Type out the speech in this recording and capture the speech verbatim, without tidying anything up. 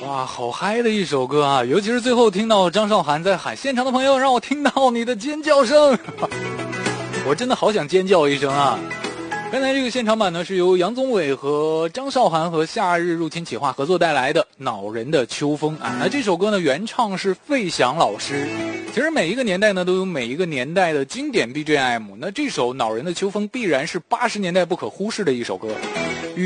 哇，好嗨的一首歌啊！尤其是最后听到张韶涵在喊，现场的朋友让我听到你的尖叫声，我真的好想尖叫一声啊！刚才这个现场版呢，是由杨宗纬和张韶涵和夏日入侵企划合作带来的《恼人的秋风》啊。那这首歌呢，原唱是费翔老师。其实每一个年代呢，都有每一个年代的经典 B G M。那这首《恼人的秋风》必然是八十年代不可忽视的一首歌。